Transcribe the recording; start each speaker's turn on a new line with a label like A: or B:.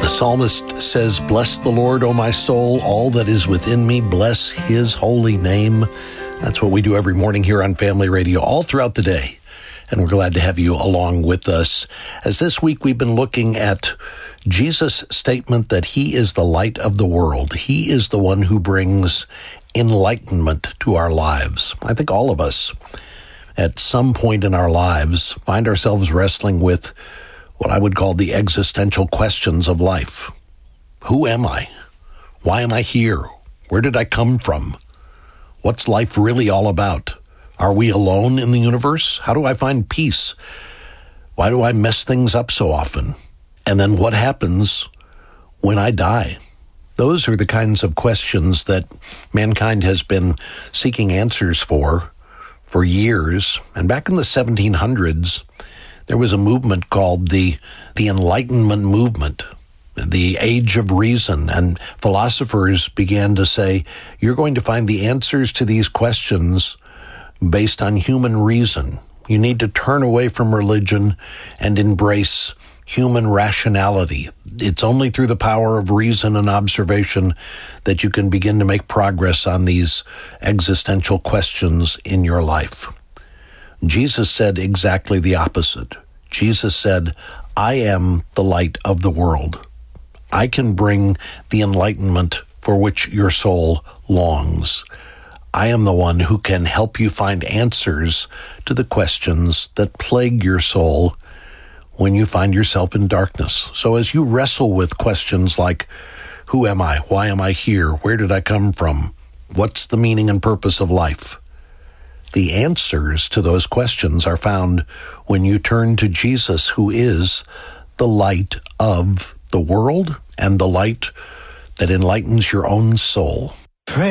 A: The psalmist says, "Bless the Lord, O my soul, all that is within me, bless his holy name." That's what we do every morning here on Family Radio, all throughout the day. And we're glad to have you along with us. As this week we've been looking at Jesus' statement that he is the light of the world. He is the one who brings enlightenment to our lives. I think all of us, at some point in our lives, find ourselves wrestling with what I would call the existential questions of life. Who am I? Why am I here? Where did I come from? What's life really all about? Are we alone in the universe? How do I find peace? Why do I mess things up so often? And then what happens when I die? Those are the kinds of questions that mankind has been seeking answers for years. And back in the 1700s, there was a movement called the Enlightenment movement, the Age of Reason, and philosophers began to say, you're going to find the answers to these questions based on human reason. You need to turn away from religion and embrace human rationality. It's only through the power of reason and observation that you can begin to make progress on these existential questions in your life. Jesus said exactly the opposite. Jesus said, I am the light of the world. I can bring the enlightenment for which your soul longs. I am the one who can help you find answers to the questions that plague your soul when you find yourself in darkness. So as you wrestle with questions like, who am I? Why am I here? Where did I come from? What's the meaning and purpose of life? The answers to those questions are found when you turn to Jesus, who is the light of the world and the light that enlightens your own soul.